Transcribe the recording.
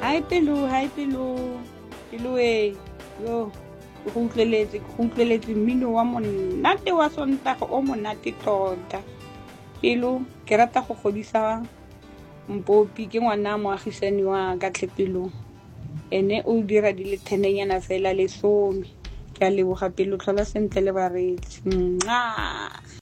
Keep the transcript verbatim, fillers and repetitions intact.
Hi Pelo, hi Pelo. Pelo e yo go utlweletse go utlweletse mmino wa monate wa Sontaga o monate tota. Pelo ke rata go godisa Mpopi ke ngwana moagisani wa ka Tlhepelo. Ene o dira di le ten nyana fela le some. Ke a leboga Pelo tlhola sentle le bareetsi. Mma.